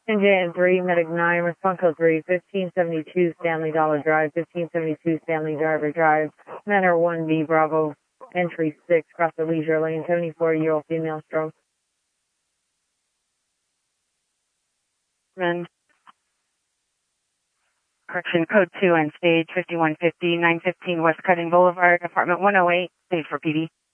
NJN3, Medic 9, response code 3, 1572 Stanley Dollar Drive, 1572 Stanley Driver Drive, Manor 1B Bravo, entry 6, cross the leisure lane, 74-year-old female stroke. Correction, code 2 and stage 5150, 915 West Cutting Boulevard, apartment 108, stage for PD.